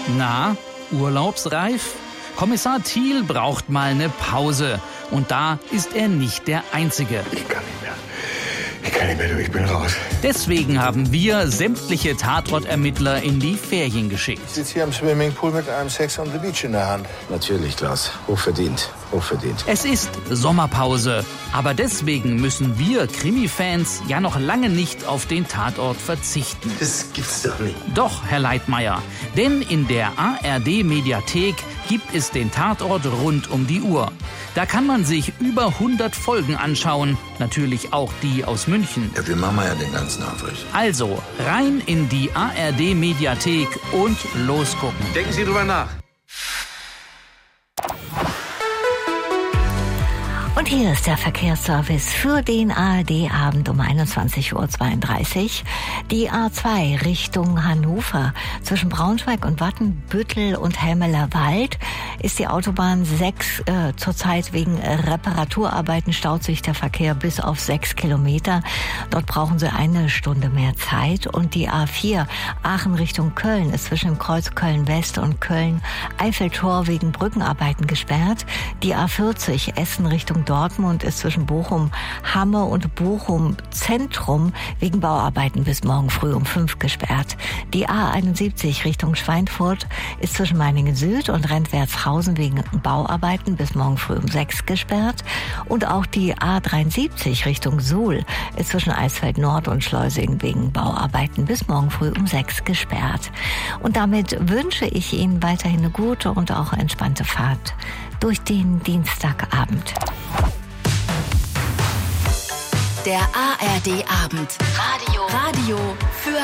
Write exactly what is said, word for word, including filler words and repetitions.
Na, urlaubsreif? Kommissar Thiel braucht mal eine Pause. Und da ist er nicht der Einzige. Ich kann nicht mehr. Ich kann nicht mehr, du, ich bin raus. Deswegen haben wir sämtliche Tatortermittler in die Ferien geschickt. Ich sitze hier am Swimmingpool mit einem Sex on the Beach in der Hand. Natürlich, Klaus. Hochverdient. Hochverdient. Es ist Sommerpause. Aber deswegen müssen wir Krimi-Fans ja noch lange nicht auf den Tatort verzichten. Das gibt's doch nicht. Doch, Herr Leitmayr. Denn in der A R D-Mediathek gibt es den Tatort rund um die Uhr. Da kann man sich über hundert Folgen anschauen. Natürlich auch die aus München. Ja, wir machen ja den ganzen Abend. Also rein in die A R D-Mediathek und losgucken. Denken Sie drüber nach. Und hier ist der Verkehrsservice für den A R D-Abend um einundzwanzig Uhr zweiunddreißig. Die A zwei Richtung Hannover zwischen Braunschweig und Wattenbüttel und Helmelerwald ist die Autobahn sechs äh, zurzeit wegen Reparaturarbeiten staut sich der Verkehr bis auf sechs Kilometer. Dort brauchen Sie eine Stunde mehr Zeit. Und die A vier Aachen Richtung Köln ist zwischen Kreuz Köln-West und Köln-Eiffeltor wegen Brückenarbeiten gesperrt. Die A vierzig Essen Richtung Dortmund ist zwischen Bochum Hamme und Bochum Zentrum wegen Bauarbeiten bis morgen früh um fünf gesperrt. Die A einundsiebzig Richtung Schweinfurt ist zwischen Meiningen Süd und Rentwertshausen wegen Bauarbeiten bis morgen früh um sechs gesperrt. Und auch die A dreiundsiebzig Richtung Suhl ist zwischen Eisfeld Nord und Schleusing wegen Bauarbeiten bis morgen früh um sechs gesperrt. Und damit wünsche ich Ihnen weiterhin eine gute und auch entspannte Fahrt durch den Dienstagabend. Der A R D-Abend. Radio. Radio für